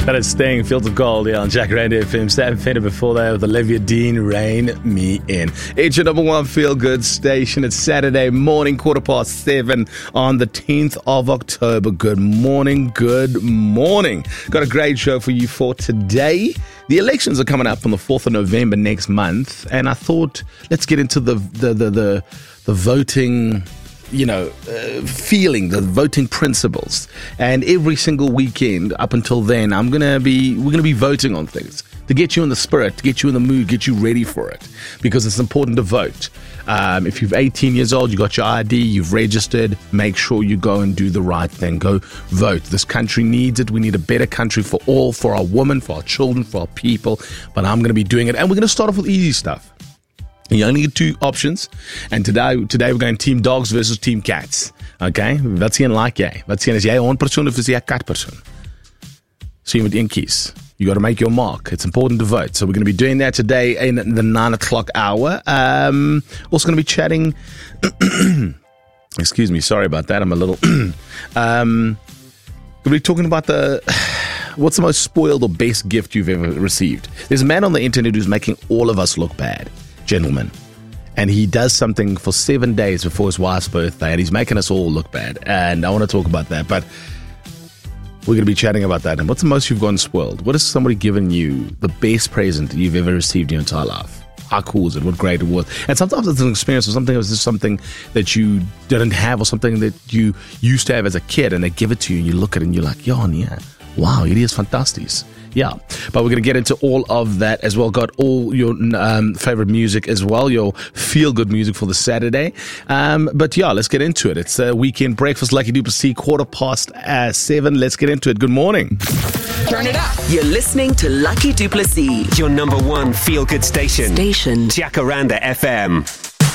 That is Sting, Fields of Gold, on Jacaranda FM. Sam Fender before that with Olivia Dean, Rain Me In. It's your number one feel-good station. It's Saturday morning, 7:15 on the 10th of October. Good morning, good morning. Got a great show for you for today. The elections are coming up on the 4th of November next month, and I thought let's get into the voting feeling, the voting principles. And every single weekend up until then, we're going to be voting on things to get you in the spirit, to get you in the mood, get you ready for it, because it's important to vote. If you're 18 years old, you got your ID, you've registered, make sure you go and do the right thing. Go vote. This country needs it. We need a better country for all, for our women, for our children, for our people. But I'm going to be doing it. And we're going to start off with easy stuff. You only get two options, and today we're going team dogs versus team cats. Okay, wat sien like jy? Wat sien as jy 'n hondpersoon of is jy 'n katpersoon? So you moet een kies. You got to make your mark. It's important to vote. So we're going to be doing that today in the 9 o'clock hour. Also going to be chatting. Excuse me, sorry about that. I'm a little. We'll be talking about what's the most spoiled or best gift you've ever received. There's a man on the internet who's making all of us look bad. Gentleman, and he does something for 7 days before his wife's birthday, and he's making us all look bad, and I want to talk about that, but we're going to be chatting about that. And what's the most you've gone spoiled? What has somebody given you the best present you've ever received in your entire life? How cool is it? What great it was? And sometimes it's an experience, or something, it was just something that you didn't have, or something that you used to have as a kid, and they give it to you, and you look at it and you're like, yeah, wow, it is fantastic. Yeah, but we're going to get into all of that as well. Got all your favorite music as well, your feel-good music for the Saturday. But yeah, let's get into it. It's a weekend breakfast, Lucky Duper C, 7:15. Let's get into it. Good morning. Turn it up. You're listening to Lucky Duplessis, your number one feel-good station. Jacaranda FM.